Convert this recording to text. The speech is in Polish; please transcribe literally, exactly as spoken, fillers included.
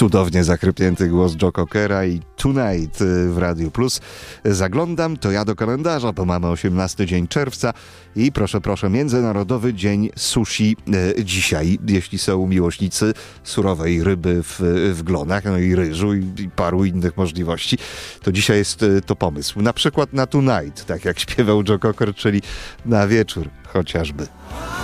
cudownie zachrypnięty głos Joe Cockera i Tonight w Radiu Plus. Zaglądam, to ja do kalendarza, bo mamy osiemnasty dzień czerwca i proszę, proszę, Międzynarodowy Dzień Sushi e, dzisiaj, jeśli są miłośnicy surowej ryby w, w glonach, no i ryżu i, i paru innych możliwości, to dzisiaj jest e, to pomysł. Na przykład na Tonight, tak jak śpiewał Joe Cocker, czyli na wieczór chociażby.